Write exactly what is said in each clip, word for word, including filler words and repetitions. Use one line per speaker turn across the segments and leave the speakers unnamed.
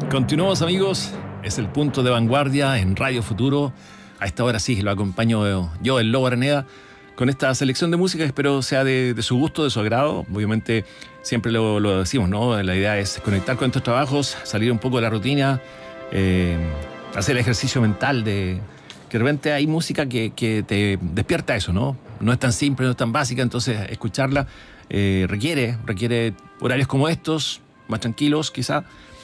Continuamos, amigos, es el punto de vanguardia en Radio Futuro. A esta hora sí, lo acompaño yo, el Lobo Araneda, con esta selección de música. Espero sea de, de su gusto, de su agrado. Obviamente siempre lo, lo decimos, ¿no? La idea es conectar con estos trabajos, salir un poco de la rutina, eh, hacer el ejercicio mental de que de repente hay música que, que te despierta eso, ¿no? No es tan simple, no es tan básica, entonces escucharla eh, requiere, requiere horarios como estos, más tranquilos quizá,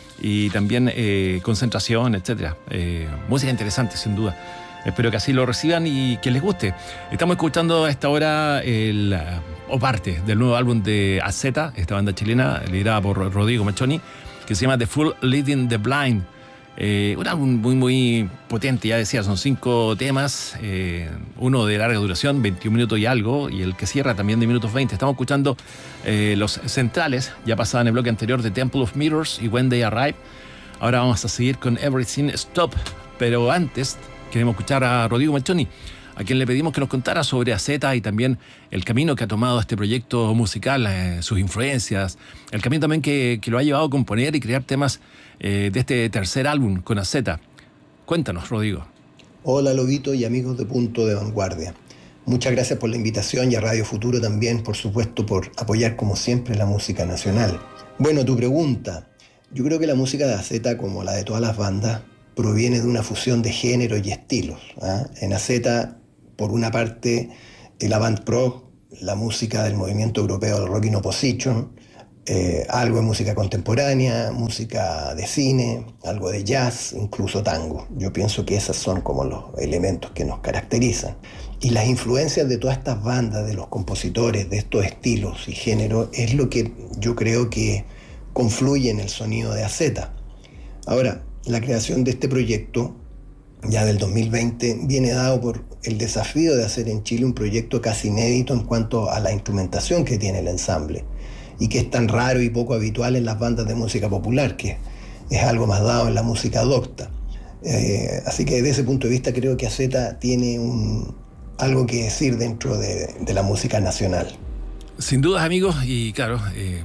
y también eh, concentración, etcétera. Eh, música interesante, sin duda. Espero que así lo reciban y que les guste. Estamos escuchando a esta hora el, o parte del nuevo álbum de A Z, esta banda chilena liderada por Rodrigo Machoni, que se llama The Fool Leading the Blind. Eh, un álbum muy muy potente, ya decía, son cinco temas, eh, uno de larga duración, veintiún minutos y algo, y el que cierra también de minutos veinte. Estamos escuchando eh, los centrales, ya pasaba en el bloque anterior, de Temple of Mirrors y When They Arrive. Ahora vamos a seguir con Everything Stop, pero antes queremos escuchar a Rodrigo Machoni, a quien le pedimos que nos contara sobre A Z y también el camino que ha tomado este proyecto musical, eh, sus influencias, el camino también que, que lo ha llevado a componer y crear temas eh, de este tercer álbum con A Z. Cuéntanos, Rodrigo.
Hola, Lobito y amigos de Punto de Vanguardia. Muchas gracias por la invitación y a Radio Futuro también, por supuesto, por apoyar como siempre la música nacional. Bueno, tu pregunta. Yo creo que la música de A Z, como la de todas las bandas, proviene de una fusión de géneros y estilos. ¿eh? En A Z, por una parte, el avant rock, la música del movimiento europeo del rock in opposition, eh, algo de música contemporánea, música de cine, algo de jazz, incluso tango. Yo pienso que esos son como los elementos que nos caracterizan. Y las influencias de todas estas bandas, de los compositores, de estos estilos y géneros, es lo que yo creo que confluye en el sonido de A Z. Ahora, la creación de este proyecto, ya del dos mil veinte, viene dado por el desafío de hacer en Chile un proyecto casi inédito en cuanto a la instrumentación que tiene el ensamble y que es tan raro y poco habitual en las bandas de música popular, que es algo más dado en la música docta. Eh, así que desde ese punto de vista creo que A Z tiene un, algo que decir dentro de, de la música nacional.
Sin dudas, amigos, y claro, eh,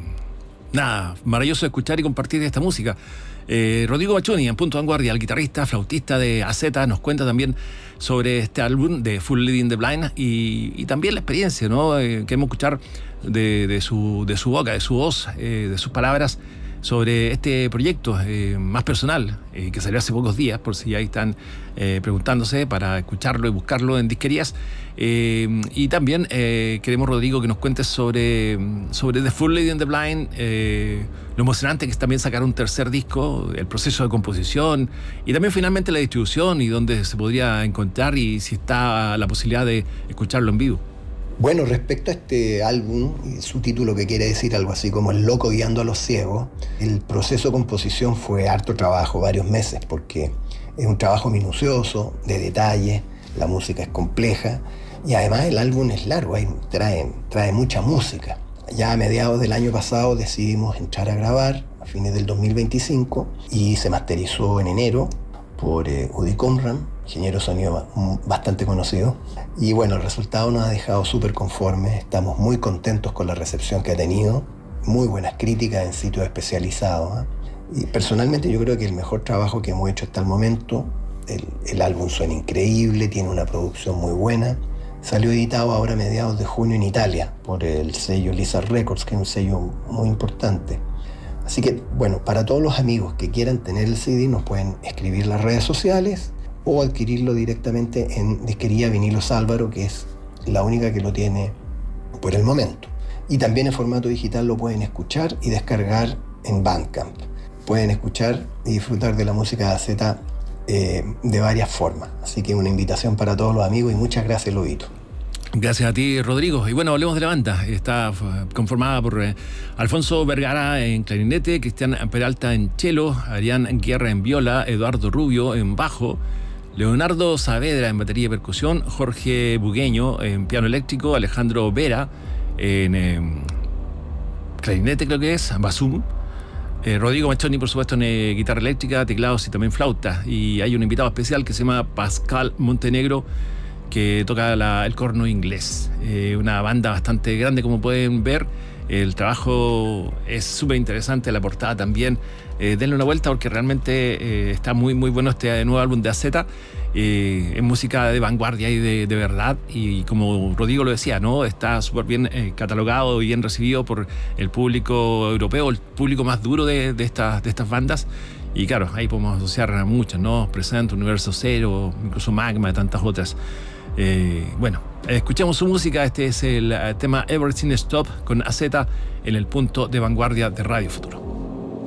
nada, maravilloso escuchar y compartir esta música. Eh, Rodrigo Machoni, en Punto de Vanguardia, el guitarrista, flautista de A Z, nos cuenta también sobre este álbum de Fool Leading the Blind y, y también la experiencia, ¿no? Eh, queremos escuchar de, de, su, de su boca, de su voz, eh, de sus palabras sobre este proyecto eh, más personal, eh, que salió hace pocos días, por si ahí están eh, preguntándose, para escucharlo y buscarlo en disquerías. Eh, y también eh, queremos, Rodrigo, que nos cuentes sobre, sobre The Fool Leading the Blind, eh, lo emocionante que es también sacar un tercer disco, el proceso de composición y también finalmente la distribución y dónde se podría encontrar y si está la posibilidad de escucharlo en vivo.
Bueno, respecto a este álbum, y su título que quiere decir algo así como El loco guiando a los ciegos, el proceso de composición fue harto trabajo, varios meses, porque es un trabajo minucioso, de detalle, la música es compleja y además el álbum es largo, hay, trae, trae mucha música. Ya a mediados del año pasado decidimos entrar a grabar, a fines del dos mil veinticinco, y se masterizó en enero por eh, Udi Conran, ingeniero de sonido bastante conocido. Y bueno, el resultado nos ha dejado súper conformes, estamos muy contentos con la recepción que ha tenido, muy buenas críticas en sitios especializados. ¿eh? Y personalmente yo creo que el mejor trabajo que hemos hecho hasta el momento, el, el álbum suena increíble, tiene una producción muy buena. Salió editado ahora a mediados de junio en Italia por el sello Lizard Records, que es un sello muy importante. Así que, bueno, para todos los amigos que quieran tener el C D, nos pueden escribir en las redes sociales o adquirirlo directamente en Disquería Vinilos Álvaro, que es la única que lo tiene por el momento. Y también en formato digital lo pueden escuchar y descargar en Bandcamp. Pueden escuchar y disfrutar de la música de A Z eh, de varias formas. Así que una invitación para todos los amigos y muchas gracias, Lobito.
Gracias a ti, Rodrigo. Y bueno, hablemos de la banda. Está conformada por eh, Alfonso Vergara en clarinete, Cristian Peralta en cello, Arián Guerra en viola, Eduardo Rubio en bajo, Leonardo Saavedra en batería y percusión, Jorge Bugueño en piano eléctrico, Alejandro Vera en eh, clarinete, creo que es, basum, eh, Rodrigo Machoni, por supuesto, en eh, guitarra eléctrica, teclados y también flauta. Y hay un invitado especial que se llama Pascal Montenegro, que toca la, el corno inglés. Eh, una banda bastante grande, como pueden ver, El trabajo es súper interesante, la portada también. Eh, denle una vuelta porque realmente eh, está muy, muy bueno este nuevo álbum de A Z. Eh, es música de vanguardia y de, de verdad, y como Rodrigo lo decía, ¿no? Está súper bien eh, catalogado y bien recibido por el público europeo, el público más duro de, de, estas, de estas bandas. Y claro, ahí podemos asociar a muchas, ¿no? Present, Universo Cero, incluso Magma y tantas otras. Eh, bueno, escuchamos su música. Este es el tema Everything Stop con A Z en el punto de vanguardia de Radio Futuro.